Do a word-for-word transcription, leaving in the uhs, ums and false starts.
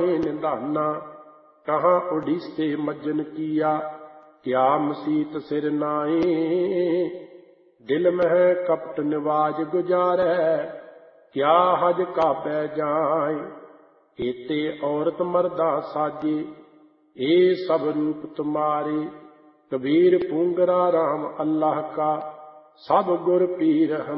माहे निधाना। कहाँ उड़ीसे मज्जन किया, क्या मसीत सिर नाए। दिल मह कपट निवाज गुजारै, क्या हज काबे जाए। एते औरत मर्दा साजे, ए सब रूप तुम्हारे। कबीर पूंगरा राम अल्लाह का, सब गुर पीर हम